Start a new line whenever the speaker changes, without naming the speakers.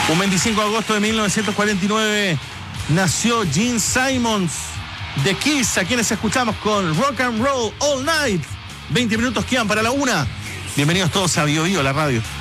Un 25 de agosto de 1949 nació Gene Simmons de Kiss, a quienes escuchamos con Rock and Roll All Night. 20 minutos quedan para la 1. Bienvenidos todos a Bio Bio, la radio.